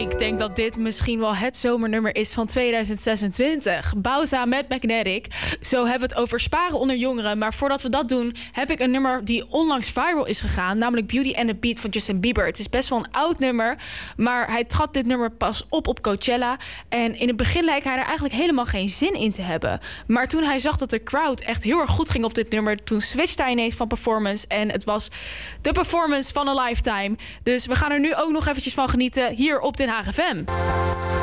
Ik denk dat dit misschien wel het zomernummer is van 2026. Bauza met Magnetic. Zo hebben we het over sparen onder jongeren. Maar voordat we dat doen, heb ik een nummer die onlangs viral is gegaan. Namelijk Beauty and the Beat van Justin Bieber. Het is best wel een oud nummer. Maar hij trad dit nummer pas op Coachella. En in het begin leek hij er eigenlijk helemaal geen zin in te hebben. Maar toen hij zag dat de crowd echt heel erg goed ging op dit nummer, toen switchte hij ineens van performance. En het was de performance van een lifetime. Dus we gaan er nu ook nog eventjes van genieten hier op Den Haag FM.